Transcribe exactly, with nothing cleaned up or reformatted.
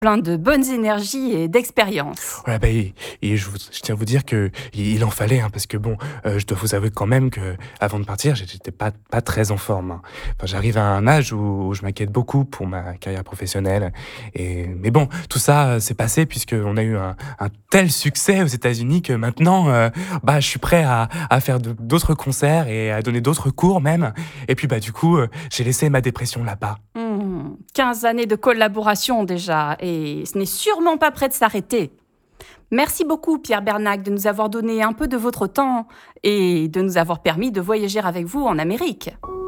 plein de bonnes énergies et d'expérience. Voilà, bah, et et je vous je tiens à vous dire qu'il il en fallait, hein, parce que bon, heu, je dois vous avouer quand même qu'avant de partir, j'étais j'étais pas pas très en forme, hein. Enfin, j'arrive à un âge où où je m'inquiète beaucoup pour ma carrière professionnelle et mais bon, tout ça, heu, s'est passé puisqu'on a eu un un tel succès aux États-Unis que maintenant, heu, bah, je suis prêt à à faire de d'autres concerts et à donner d'autres cours même et puis, bah, du coup, heu, j'ai laissé ma dépression là-bas. Hmm, quinze années de collaboration déjà, et ce n'est sûrement pas prêt de s'arrêter. Merci beaucoup Pierre Bernac de nous avoir donné un peu de votre temps et de nous avoir permis de voyager avec vous en Amérique.